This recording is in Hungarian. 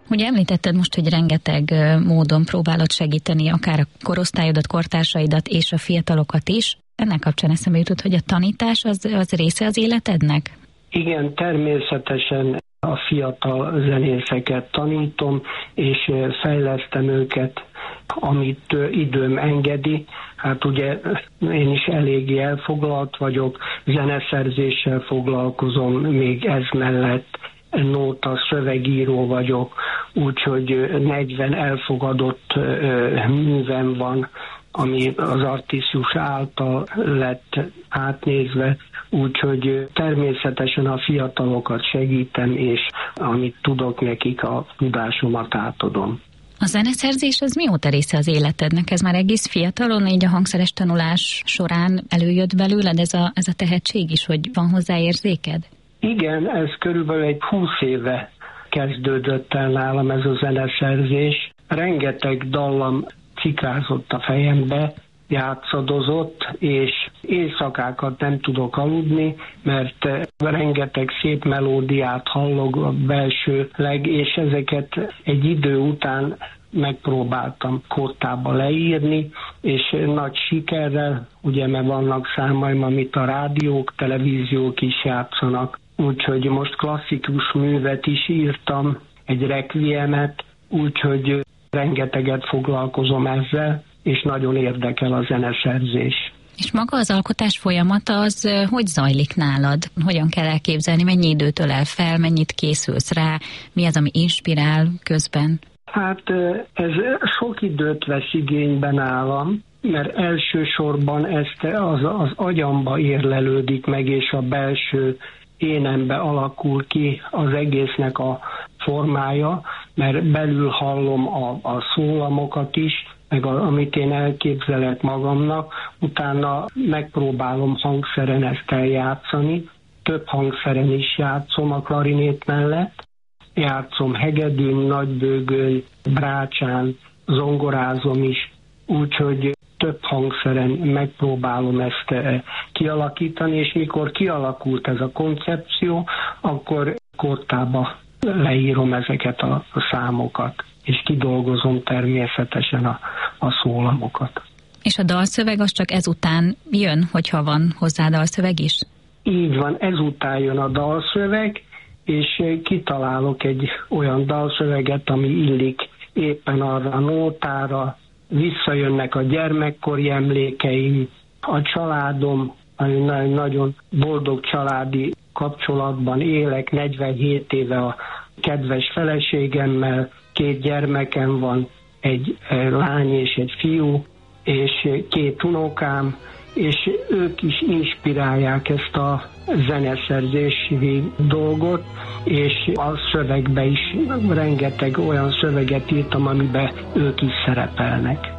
Ugye említetted most, hogy rengeteg módon próbálod segíteni akár a korosztályodat, kortársaidat és a fiatalokat is. Ennek kapcsán eszembe jutott, hogy a tanítás az része az életednek? Igen, természetesen a fiatal zenészeket tanítom, és fejlesztem őket, amit időm engedi. Hát ugye én is eléggé elfoglalt vagyok, zeneszerzéssel foglalkozom, még ez mellett nóta szövegíró vagyok, úgyhogy 40 elfogadott művem van, ami az Artisjus által lett átnézve, úgyhogy természetesen a fiatalokat segítem, és amit tudok nekik, a tudásomat átadom. A zeneszerzés az mióta része az életednek? Ez már egész fiatalon, így a hangszeres tanulás során előjött belőled ez a tehetség is, hogy van hozzá érzéked? Igen, ez körülbelül egy 20 éve kezdődött el nálam ez a zeneszerzés. Rengeteg dallam cikázott a fejembe, játszadozott, és éjszakákat nem tudok aludni, mert rengeteg szép melódiát hallok belsőleg, és ezeket egy idő után megpróbáltam kottába leírni, és nagy sikerrel, ugye mert vannak számaim, amit a rádiók, televíziók is játszanak, úgyhogy most klasszikus művet is írtam, egy requiemet, úgyhogy rengeteget foglalkozom ezzel, és nagyon érdekel a zeneszerzés. És maga az alkotás folyamata az hogy zajlik nálad? Hogyan kell elképzelni? Mennyi időt ölel fel? Mennyit készülsz rá? Mi az, ami inspirál közben? Hát ez sok időt vesz igénybe nálam, mert elsősorban ezt az agyamba érlelődik meg, és a belső énembe alakul ki az egésznek a formája, mert belül hallom a szólamokat is, meg amit én elképzelek magamnak, utána megpróbálom hangszeren ezt eljátszani, több hangszeren is játszom a klarinét mellett, játszom hegedűn, nagybőgőn, brácsán, zongorázom is, úgyhogy több hangszeren megpróbálom ezt kialakítani, és mikor kialakult ez a koncepció, akkor kottába leírom ezeket a számokat, és kidolgozom természetesen a szólamokat. És a dalszöveg az csak ezután jön, hogyha van hozzá dalszöveg is? Így van, ezután jön a dalszöveg, és kitalálok egy olyan dalszöveget, ami illik éppen arra a nótára, visszajönnek a gyermekkori emlékeim, a családom, nagyon boldog családi kapcsolatban élek, 47 éve a kedves feleségemmel, 2 gyermekem van, egy lány és egy fiú, és 2 unokám, és ők is inspirálják ezt a zeneszerzési dolgot, és a szövegbe is rengeteg olyan szöveget írtam, amiben ők is szerepelnek.